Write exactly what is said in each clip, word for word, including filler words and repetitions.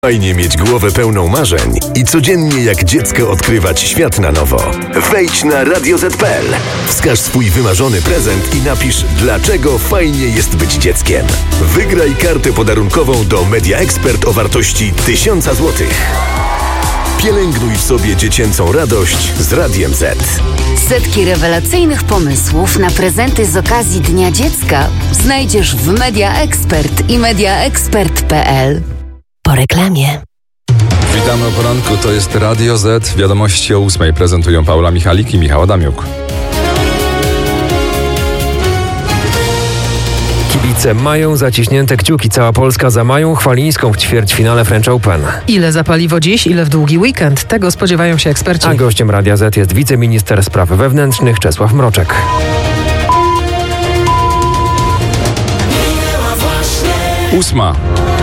Fajnie mieć głowę pełną marzeń i codziennie jak dziecko odkrywać świat na nowo. Wejdź na radio zet kropka pe el, wskaż swój wymarzony prezent i napisz, dlaczego fajnie jest być dzieckiem. Wygraj kartę podarunkową do Media Expert o wartości tysiąc złotych. Pielęgnuj w sobie dziecięcą radość z Radiem Z. Setki rewelacyjnych pomysłów na prezenty z okazji Dnia Dziecka znajdziesz w Media Expert i media expert kropka pe el. Po reklamie. Witamy o poranku, to jest Radio Z. Wiadomości o ósmej prezentują Paula Michalik i Michał Adamiuk. Kibice mają zaciśnięte kciuki. Cała Polska za Mają Chwalińską w ćwierćfinale French Open. Ile za paliwo dziś, ile w długi weekend? Tego spodziewają się eksperci. A gościem Radia Z jest wiceminister spraw wewnętrznych Czesław Mroczek. Ósma.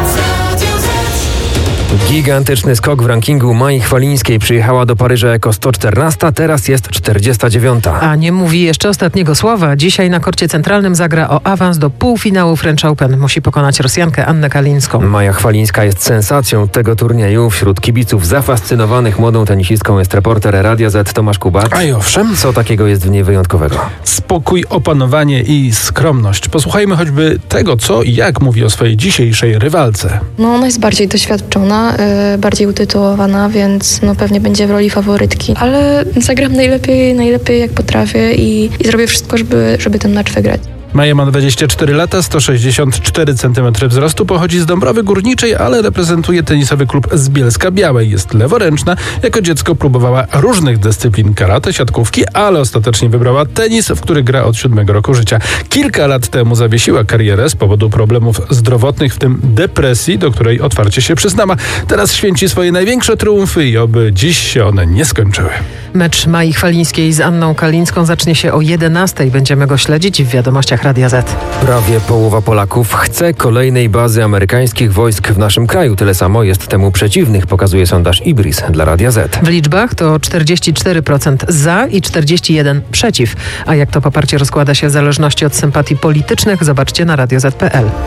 Gigantyczny skok w rankingu Mai Chwalińskiej. Przyjechała do Paryża jako sto czternasta, teraz jest czterdziesta dziewiąta. A nie mówi jeszcze ostatniego słowa. Dzisiaj na korcie centralnym zagra o awans do półfinału French Open. Musi pokonać Rosjankę Annę Kalińską. Maja Chwalińska jest sensacją tego turnieju. Wśród kibiców zafascynowanych młodą tenisistką jest reporter Radia Z Tomasz Kubat. A i owszem. Co takiego jest w niej wyjątkowego? Spokój, opanowanie i skromność. Posłuchajmy choćby tego, co i jak mówi o swojej dzisiejszej rywalce. No ona jest bardziej doświadczona, bardziej utytułowana, więc no pewnie będzie w roli faworytki. Ale zagram najlepiej, najlepiej jak potrafię i, i zrobię wszystko, żeby, żeby ten mecz wygrać. Maja ma dwadzieścia cztery lata, sto sześćdziesiąt cztery centymetry wzrostu, pochodzi z Dąbrowy Górniczej, ale reprezentuje tenisowy klub z Bielska-Białej. Jest leworęczna. Jako dziecko próbowała różnych dyscyplin karate, siatkówki, ale ostatecznie wybrała tenis, w który gra od siódmego roku życia. Kilka lat temu zawiesiła karierę z powodu problemów zdrowotnych, w tym depresji, do której otwarcie się przyznała. Teraz święci swoje największe triumfy i oby dziś się one nie skończyły. Mecz Mai Chwalińskiej z Anną Kalińską zacznie się o jedenastej. Będziemy go śledzić w wiadomościach Radia Z. Prawie połowa Polaków chce kolejnej bazy amerykańskich wojsk w naszym kraju. Tyle samo jest temu przeciwnych, pokazuje sondaż Ibris dla Radia Z. W liczbach to czterdzieści cztery procent za i czterdzieści jeden procent przeciw. A jak to poparcie rozkłada się w zależności od sympatii politycznych, zobaczcie na radio zet kropka pe el.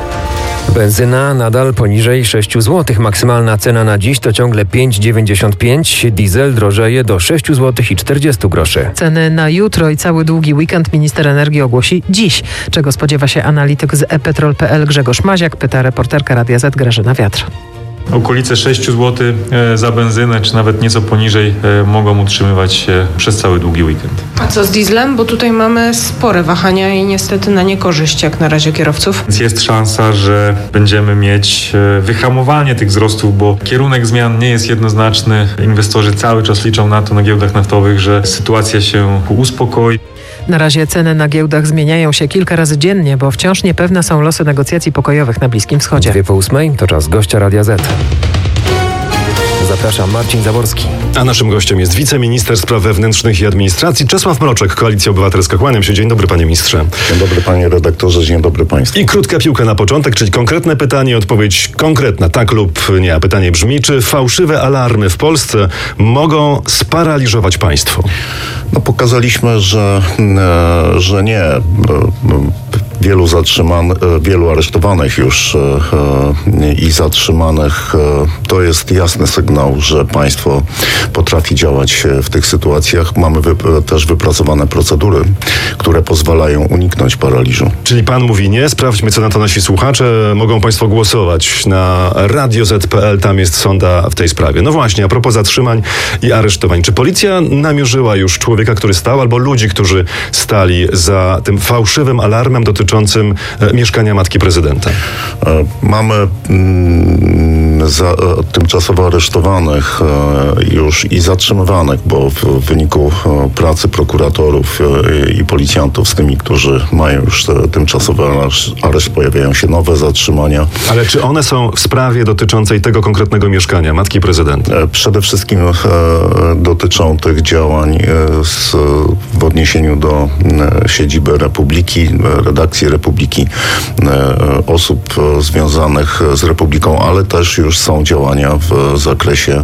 Benzyna nadal poniżej sześć złotych. Maksymalna cena na dziś to ciągle pięć dziewięćdziesiąt pięć. Diesel drożeje do sześć złotych i czterdzieści groszy. Ceny na jutro i cały długi weekend minister energii ogłosi dziś. Czego spodziewa się analityk z e petrol kropka pe el Grzegorz Maziak, pyta reporterka Radia Z Grażyna Wiatr. Okolice sześć złotych za benzynę, czy nawet nieco poniżej, mogą utrzymywać się przez cały długi weekend. A co z dieslem? Bo tutaj mamy spore wahania i niestety na niekorzyść jak na razie kierowców. Więc jest szansa, że będziemy mieć wyhamowanie tych wzrostów, bo kierunek zmian nie jest jednoznaczny. Inwestorzy cały czas liczą na to na giełdach naftowych, że sytuacja się uspokoi. Na razie ceny na giełdach zmieniają się kilka razy dziennie, bo wciąż niepewne są losy negocjacji pokojowych na Bliskim Wschodzie. Dwie po ósmej to czas gościa Radia Z. Zapraszam, Marcin Zaborski. A naszym gościem jest wiceminister spraw wewnętrznych i administracji Czesław Mroczek, Koalicja Obywatelska. Kłaniam się. Dzień dobry, panie ministrze. Dzień dobry, panie redaktorze. Dzień dobry państwu. I krótka piłka na początek, czyli konkretne pytanie, odpowiedź konkretna, tak lub nie. A pytanie brzmi, czy fałszywe alarmy w Polsce mogą sparaliżować państwo? No pokazaliśmy, że, że nie. Wielu zatrzymanych, wielu aresztowanych już i zatrzymanych, to jest jasny sygnał, że państwo potrafi działać w tych sytuacjach. Mamy wy- też wypracowane procedury, które pozwalają uniknąć paraliżu. Czyli pan mówi nie, sprawdźmy, co na to nasi słuchacze. Mogą państwo głosować na radio zet kropka pe el, tam jest sonda w tej sprawie. No właśnie, a propos zatrzymań i aresztowań. Czy policja namierzyła już człowieka, który stał, albo ludzi, którzy stali za tym fałszywym alarmem dotyczącym e, mieszkania matki prezydenta? E, mamy mm, za, e, tymczasowo aresztowanych e, już i zatrzymywanych, bo w, w wyniku e, pracy prokuratorów e, i policjantów z tymi, którzy mają już e, tymczasowy areszt, areszt, pojawiają się nowe zatrzymania. Ale czy one są w sprawie dotyczącej tego konkretnego mieszkania matki prezydenta? E, przede wszystkim e, dotyczą tych działań e, z, w odniesieniu do e, siedziby Republiki, e, redakcji Republiki, e, osób e, związanych z Republiką, ale też już już są działania w zakresie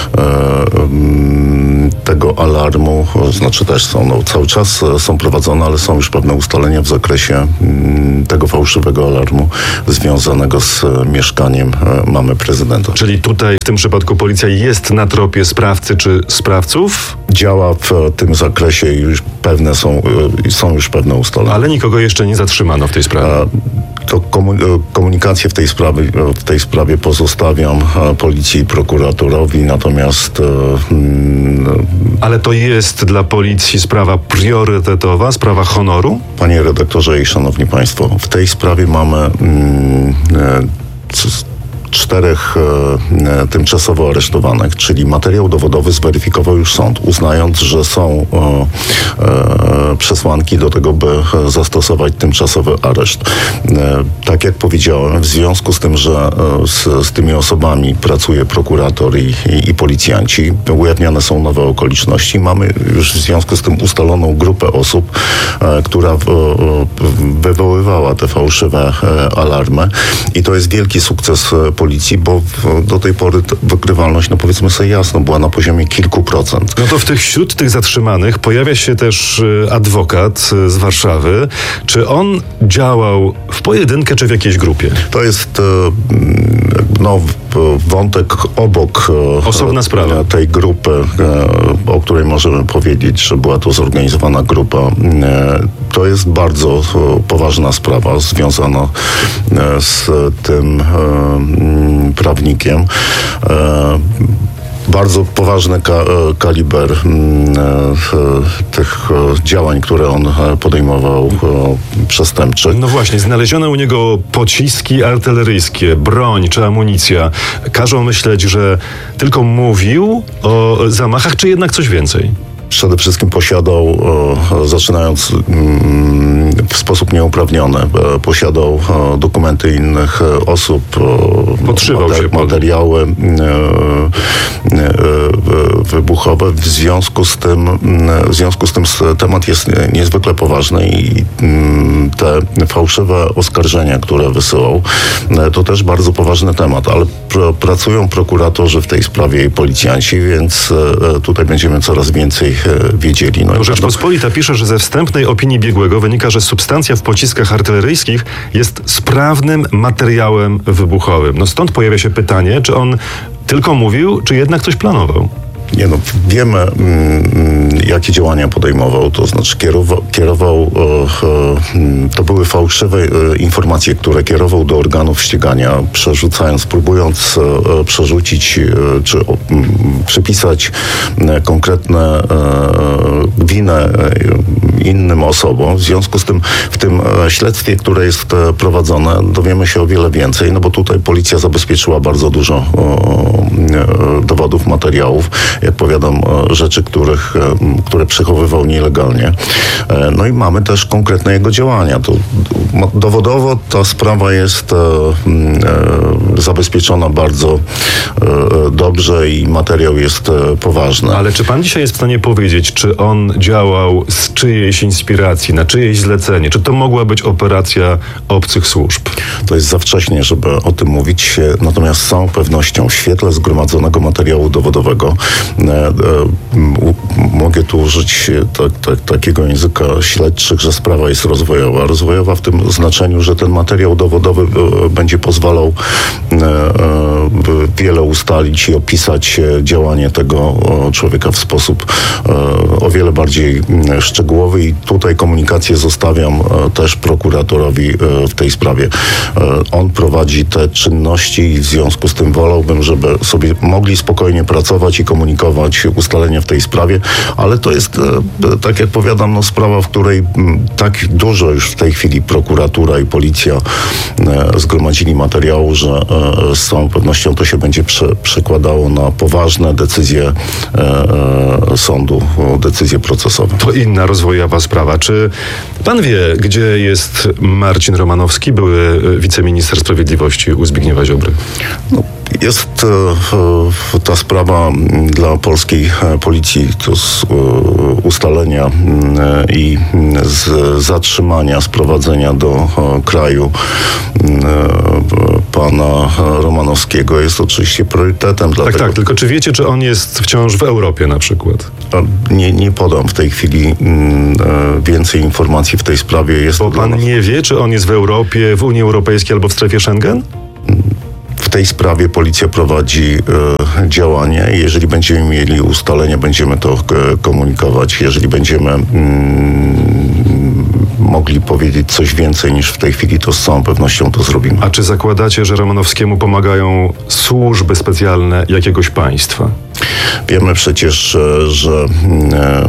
tego alarmu, znaczy też są, no, cały czas są prowadzone, ale są już pewne ustalenia w zakresie tego fałszywego alarmu związanego z mieszkaniem mamy prezydenta. Czyli tutaj w tym przypadku policja jest na tropie sprawcy czy sprawców? Działa w tym zakresie i już pewne są, są już pewne ustalenia. Ale nikogo jeszcze nie zatrzymano w tej sprawie. To komunikację w tej sprawie, w tej sprawie pozostawiam policji i prokuratorowi, natomiast... Ale to jest dla policji sprawa priorytetowa, sprawa honoru? Panie redaktorze i szanowni państwo, w tej sprawie mamy mm, czterech e, tymczasowo aresztowanych, czyli materiał dowodowy zweryfikował już sąd, uznając, że są e, e, przesłanki do tego, by zastosować tymczasowy areszt. E, tak jak powiedziałem, w związku z tym, że e, z, z tymi osobami pracuje prokurator i, i, i policjanci, ujawniane są nowe okoliczności. Mamy już w związku z tym ustaloną grupę osób, e, która w, e, wywoływała te fałszywe e, alarmy i to jest wielki sukces policji, bo w, do tej pory wykrywalność, no powiedzmy sobie jasno, była na poziomie kilku procent. No to w tych, wśród tych zatrzymanych pojawia się też adwokat z Warszawy. Czy on działał w pojedynkę, czy w jakiejś grupie? To jest no, wątek obok osobna sprawa tej grupy, o której możemy powiedzieć, że była to zorganizowana grupa. To jest bardzo poważna sprawa związana z tym prawnikiem. Bardzo poważny ka- kaliber e, tych działań, które on podejmował e, przestępczych. No właśnie, znaleziono u niego pociski artyleryjskie, broń czy amunicja. Każą myśleć, że tylko mówił o zamachach, czy jednak coś więcej? Przede wszystkim posiadał, e, zaczynając mm, w sposób nieuprawniony, e, posiadał e, dokumenty innych e, osób, e, Podszywał mater- się pod... materiały e, e, wybuchowe. W związku z tym, w związku z tym temat jest niezwykle poważny i mm, te fałszywe oskarżenia, które wysyłał, e, to też bardzo poważny temat, ale pr- pracują prokuratorzy w tej sprawie i policjanci, więc e, tutaj będziemy coraz więcej wiedzieli. No Rzeczpospolita pisze, że ze wstępnej opinii biegłego wynika, że substancja w pociskach artyleryjskich jest sprawnym materiałem wybuchowym. No stąd pojawia się pytanie, czy on tylko mówił, czy jednak coś planował? Nie no, wiemy mm, jakie działania podejmował, to znaczy kierował, kierował e, e, to były fałszywe e, informacje, które kierował do organów ścigania, przerzucając, próbując e, przerzucić e, czy o, m, przypisać e, konkretne e, winę e, innym osobom. W związku z tym w tym e, śledztwie, które jest e, prowadzone, dowiemy się o wiele więcej, no bo tutaj policja zabezpieczyła bardzo dużo e, dowodów, materiałów, jak powiadam, rzeczy, których, które przechowywał nielegalnie. No i mamy też konkretne jego działania. To dowodowo ta sprawa jest zabezpieczona bardzo dobrze i materiał jest poważny. Ale czy pan dzisiaj jest w stanie powiedzieć, czy on działał z czyjejś inspiracji, na czyjeś zlecenie? Czy to mogła być operacja obcych służb? To jest za wcześnie, żeby o tym mówić. Natomiast z całą pewnością w świetle zgromadzonego materiału dowodowego e, e, mogę tu użyć tak, tak, takiego języka śledczych, że sprawa jest rozwojowa. Rozwojowa w tym znaczeniu, że ten materiał dowodowy e, będzie pozwalał e, e, wiele ustalić i opisać działanie tego człowieka w sposób e, o wiele bardziej szczegółowy i tutaj komunikację zostawiam e, też prokuratorowi e, w tej sprawie. E, on prowadzi te czynności i w związku z tym wolałbym, żeby sobie mogli spokojnie pracować i komunikować ustalenia w tej sprawie, ale to jest, e, tak jak powiadam, no, sprawa, w której m, tak dużo już w tej chwili prokuratura i policja e, zgromadzili materiału, że e, z całą pewnością to się będzie prze, przekładało na poważne decyzje e, e, sądu, decyzje procesowe. To inna rozwojowa sprawa. Czy pan wie, gdzie jest Marcin Romanowski, były wiceminister sprawiedliwości u Zbigniewa Ziobry? No, Jest ta sprawa dla polskiej policji to z ustalenia i z zatrzymania, sprowadzenia do kraju pana Romanowskiego jest oczywiście priorytetem. Tak, tak, tylko czy wiecie, czy on jest wciąż w Europie na przykład? Nie, nie podam w tej chwili więcej informacji w tej sprawie. Jest Bo pan nas... nie wie, czy on jest w Europie, w Unii Europejskiej albo w strefie Schengen? W tej sprawie policja prowadzi e, działania i jeżeli będziemy mieli ustalenia, będziemy to e, komunikować. Jeżeli będziemy mm, mogli powiedzieć coś więcej niż w tej chwili, to z całą pewnością to zrobimy. A czy zakładacie, że Romanowskiemu pomagają służby specjalne jakiegoś państwa? Wiemy przecież, że, że e,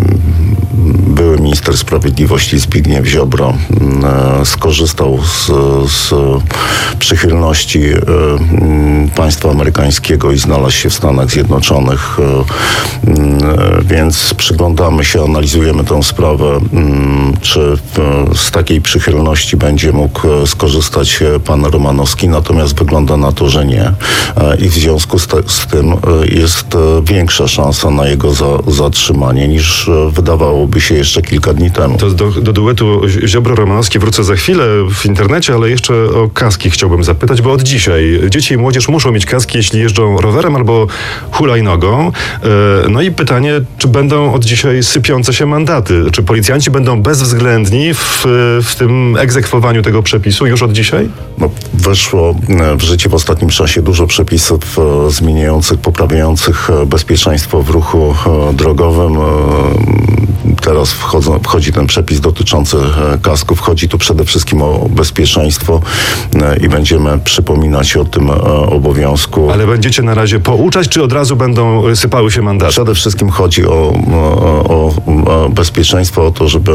były minister sprawiedliwości Zbigniew Ziobro e, skorzystał z, z przychylności e, państwa amerykańskiego i znalazł się w Stanach Zjednoczonych. E, e, więc przyglądamy się, analizujemy tę sprawę, e, czy e, z takiej przychylności będzie mógł skorzystać pan Romanowski, natomiast wygląda na to, że nie. E, I w związku z, te, z tym e, jest e, większa szansa na jego za, zatrzymanie niż e, wydawałoby się jeszcze kilka dni temu. To do, do duetu Ziobro-Romanowski wrócę za chwilę w internecie, ale jeszcze o kaski chciałbym zapytać, bo od dzisiaj dzieci i młodzież muszą mieć kaski, jeśli jeżdżą rowerem albo hulajnogą. No i pytanie, czy będą od dzisiaj sypiące się mandaty? Czy policjanci będą bezwzględni w, w tym egzekwowaniu tego przepisu już od dzisiaj? No, weszło w życie w ostatnim czasie dużo przepisów e, zmieniających, poprawiających bezpieczeństwo w ruchu e, drogowym. E, Teraz wchodzą, wchodzi ten przepis dotyczący kasków. Chodzi tu przede wszystkim o bezpieczeństwo i będziemy przypominać o tym obowiązku. Ale będziecie na razie pouczać, czy od razu będą sypały się mandaty? Przede wszystkim chodzi o, o, o bezpieczeństwo, o to, żeby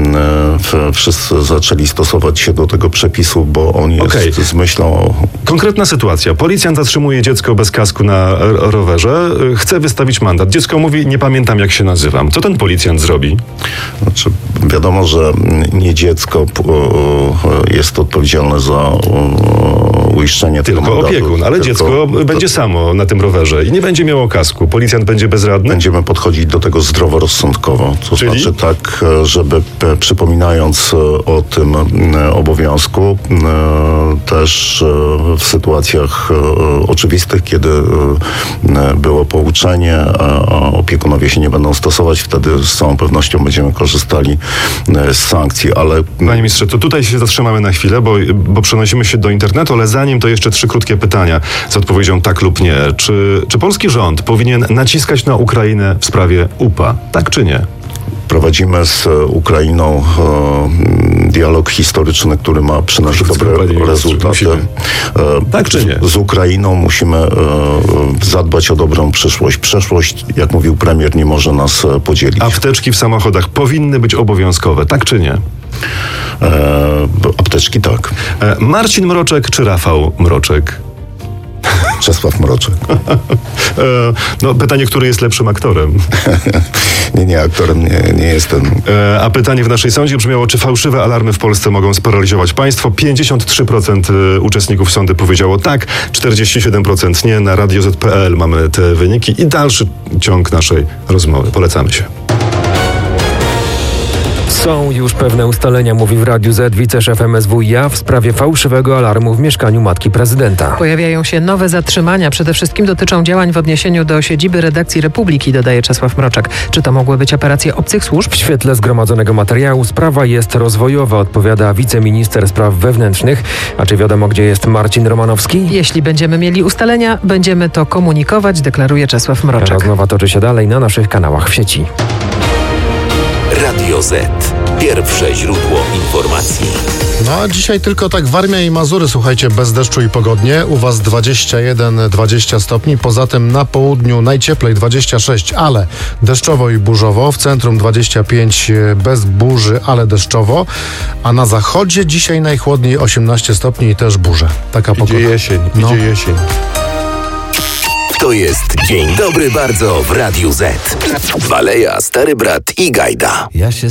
wszyscy zaczęli stosować się do tego przepisu, bo on jest okay. z myślą o... Konkretna sytuacja. Policjant zatrzymuje dziecko bez kasku na rowerze. Chce wystawić mandat. Dziecko mówi, nie pamiętam jak się nazywam. Co ten policjant zrobi? Znaczy, wiadomo, że nie dziecko jest odpowiedzialne za uiszczenie tego mandatu. Tylko opiekun, ale tylko, dziecko to, będzie samo na tym rowerze i nie będzie miało kasku. Policjant będzie bezradny? Będziemy podchodzić do tego zdroworozsądkowo. To Czyli? znaczy tak, żeby przypominając o tym obowiązku, też w sytuacjach oczywistych, kiedy było pouczenie, a opiekunowie się nie będą stosować, wtedy z całą pewnością będziemy korzystali z sankcji, ale... Panie ministrze, to tutaj się zatrzymamy na chwilę, bo, bo przenosimy się do internetu, ale zanim to jeszcze trzy krótkie pytania z odpowiedzią tak lub nie. Czy, czy polski rząd powinien naciskać na Ukrainę w sprawie U P A? Tak czy nie? Prowadzimy z Ukrainą e, dialog historyczny, który ma przynosić dobre rezultaty. E, tak czy nie? Z, z Ukrainą musimy e, zadbać o dobrą przyszłość. Przeszłość, jak mówił premier, nie może nas podzielić. Apteczki w samochodach powinny być obowiązkowe, tak czy nie? E, apteczki tak. E, Marcin Mroczek czy Rafał Mroczek? Czesław Mroczek. e, no, pytanie, który jest lepszym aktorem? nie, nie, aktorem nie, nie jestem. E, a pytanie w naszej sądzie brzmiało, czy fałszywe alarmy w Polsce mogą sparaliżować państwo? pięćdziesiąt trzy procent uczestników sądy powiedziało tak, czterdzieści siedem procent nie. Na radio zet kropka pe el mamy te wyniki i dalszy ciąg naszej rozmowy. Polecamy się. Są już pewne ustalenia, mówi w Radiu Z wiceszef em es wuj a w sprawie fałszywego alarmu w mieszkaniu matki prezydenta. Pojawiają się nowe zatrzymania, przede wszystkim dotyczą działań w odniesieniu do siedziby redakcji Republiki, dodaje Czesław Mroczek. Czy to mogły być operacje obcych służb? W świetle zgromadzonego materiału sprawa jest rozwojowa, odpowiada wiceminister spraw wewnętrznych. A czy wiadomo, gdzie jest Marcin Romanowski? Jeśli będziemy mieli ustalenia, będziemy to komunikować, deklaruje Czesław Mroczek. Rozmowa toczy się dalej na naszych kanałach w sieci. Radio Z. Pierwsze źródło informacji. No a dzisiaj tylko tak Warmia i Mazury, słuchajcie, bez deszczu i pogodnie. U was dwadzieścia jeden dwadzieścia stopni, poza tym na południu najcieplej dwadzieścia sześć, ale deszczowo i burzowo. W centrum dwadzieścia pięć bez burzy, ale deszczowo. A na zachodzie dzisiaj najchłodniej osiemnaście stopni i też burze. Taka pogoda. Idzie jesień, no. idzie jesień. To jest Dzień Dobry Bardzo w Radiu Z. Waleja, Stary Brat i Gajda. Ja się